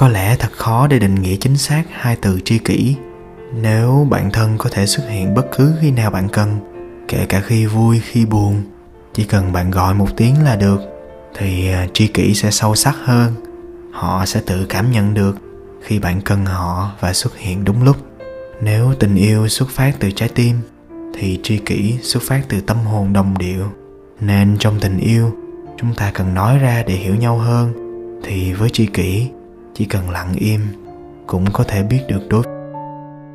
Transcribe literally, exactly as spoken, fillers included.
Có lẽ thật khó để định nghĩa chính xác hai từ tri kỷ. Nếu bạn thân có thể xuất hiện bất cứ khi nào bạn cần, kể cả khi vui khi buồn, chỉ cần bạn gọi một tiếng là được, thì tri kỷ sẽ sâu sắc hơn. Họ sẽ tự cảm nhận được khi bạn cần họ và xuất hiện đúng lúc. Nếu tình yêu xuất phát từ trái tim, thì tri kỷ xuất phát từ tâm hồn đồng điệu. Nên trong tình yêu, chúng ta cần nói ra để hiểu nhau hơn. Thì với tri kỷ, chỉ cần lặng im cũng có thể biết được đối